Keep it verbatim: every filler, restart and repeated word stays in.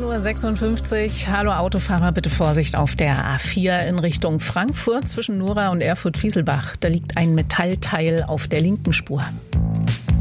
Uhr sechsundfünfzig. Hallo Autofahrer, bitte Vorsicht auf der A vier in Richtung Frankfurt zwischen Nora und Erfurt-Fieselbach. Da liegt ein Metallteil auf der linken Spur.